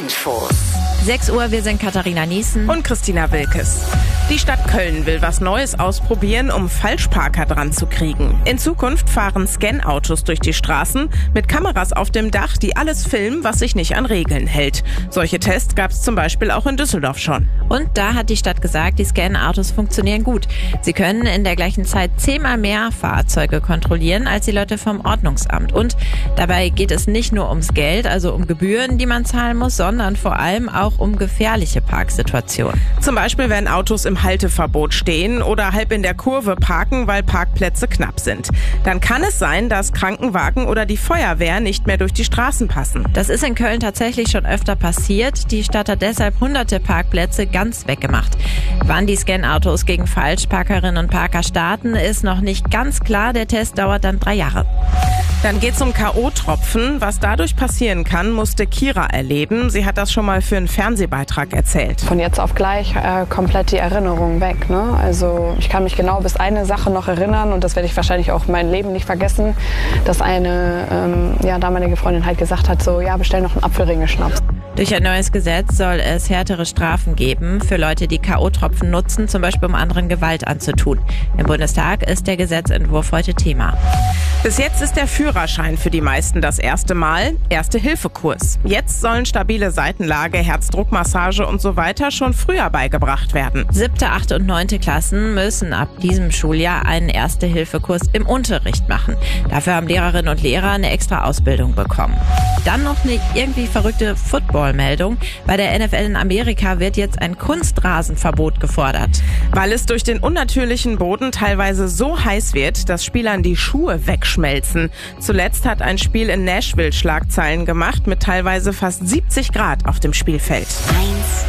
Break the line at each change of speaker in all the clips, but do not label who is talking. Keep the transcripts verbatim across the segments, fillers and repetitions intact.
Infos.
sechs Uhr, wir sind Katharina Niesen
und Christina Wilkes. Die Stadt Köln will was Neues ausprobieren, um Falschparker dran zu kriegen. In Zukunft fahren Scan-Autos durch die Straßen mit Kameras auf dem Dach, die alles filmen, was sich nicht an Regeln hält. Solche Tests gab es zum Beispiel auch in Düsseldorf schon.
Und da hat die Stadt gesagt, die Scan-Autos funktionieren gut. Sie können in der gleichen Zeit zehnmal mehr Fahrzeuge kontrollieren als die Leute vom Ordnungsamt. Und dabei geht es nicht nur ums Geld, also um Gebühren, die man zahlen muss, sondern vor allem auch um gefährliche Parksituationen.
Zum Beispiel, wenn Autos im Halteverbot stehen oder halb in der Kurve parken, weil Parkplätze knapp sind. Dann kann es sein, dass Krankenwagen oder die Feuerwehr nicht mehr durch die Straßen passen.
Das ist in Köln tatsächlich schon öfter passiert. Die Stadt hat deshalb hunderte Parkplätze ganz weggemacht. Wann die Scan-Autos gegen Falschparkerinnen und Parker starten, ist noch nicht ganz klar. Der Test dauert dann drei Jahre.
Dann geht's um K O-Tropfen. Was dadurch passieren kann, musste Kira erleben. Sie hat das schon mal für einen Fernsehbeitrag erzählt.
Von jetzt auf gleich äh, komplett die Erinnerung weg. Ne? Also ich kann mich genau bis eine Sache noch erinnern und das werde ich wahrscheinlich auch mein Leben nicht vergessen, dass eine ähm, ja, damalige Freundin halt gesagt hat, so ja, bestell noch einen Apfelringe-Schnaps.
Durch ein neues Gesetz soll es härtere Strafen geben für Leute, die K O-Tropfen nutzen, zum Beispiel um anderen Gewalt anzutun. Im Bundestag ist der Gesetzentwurf heute Thema.
Bis jetzt ist der Führerschein für die meisten das erste Mal. Erste-Hilfe-Kurs. Jetzt sollen stabile Seitenlage, Herzdruckmassage und so weiter schon früher beigebracht werden.
Siebte, achte und neunte Klassen müssen ab diesem Schuljahr einen Erste-Hilfe-Kurs im Unterricht machen. Dafür haben Lehrerinnen und Lehrer eine extra Ausbildung bekommen. Dann noch eine irgendwie verrückte Football-Meldung. Bei der N F L in Amerika wird jetzt ein Kunstrasenverbot gefordert.
Weil es durch den unnatürlichen Boden teilweise so heiß wird, dass Spielern die Schuhe wegschmelzen. Zuletzt hat ein Spiel in Nashville Schlagzeilen gemacht mit teilweise fast siebzig Grad auf dem Spielfeld.
eins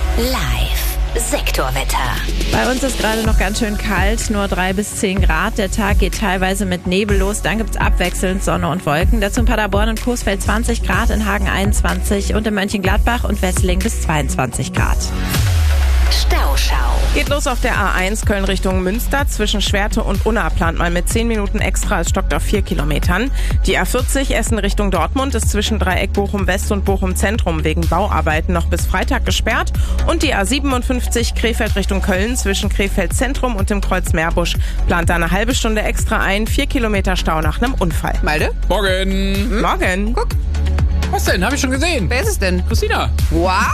Live Sektorwetter.
Bei uns ist gerade noch ganz schön kalt, nur drei bis zehn Grad. Der Tag geht teilweise mit Nebel los, dann gibt's abwechselnd Sonne und Wolken. Dazu in Paderborn und Coesfeld zwanzig Grad, in Hagen einundzwanzig und in Mönchengladbach und Wesseling bis zweiundzwanzig Grad.
Stauschau.
Geht los auf der A eins Köln Richtung Münster. Zwischen Schwerte und Unna plant man mit zehn Minuten extra. Es stockt auf vier Kilometern. Die A vierzig Essen Richtung Dortmund ist zwischen Dreieck Bochum West und Bochum Zentrum wegen Bauarbeiten noch bis Freitag gesperrt. Und die A siebenundfünfzig Krefeld Richtung Köln zwischen Krefeld Zentrum und dem Kreuz Meerbusch plant da eine halbe Stunde extra ein. Vier Kilometer Stau nach einem Unfall.
Malte?
Morgen. Hm? Morgen.
Guck. Was denn? Hab ich schon gesehen.
Wer ist es denn?
Christina.
Wow!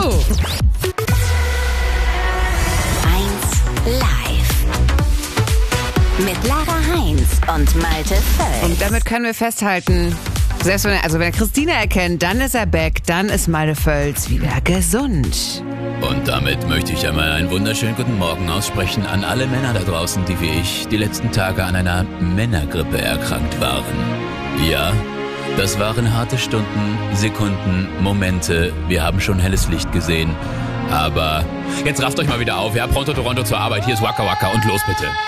Live. Mit Lara Heinz und Malte Völz.
Und damit können wir festhalten, selbst wenn er, also wenn er Christina erkennt, dann ist er back, dann ist Malte Völz wieder gesund.
Und damit möchte ich einmal einen wunderschönen guten Morgen aussprechen an alle Männer da draußen, die wie ich die letzten Tage an einer Männergrippe erkrankt waren. Ja, das waren harte Stunden, Sekunden, Momente. Wir haben schon helles Licht gesehen. Aber jetzt rafft euch mal wieder auf. Ja, pronto Toronto zur Arbeit. Hier ist Waka Waka und los bitte.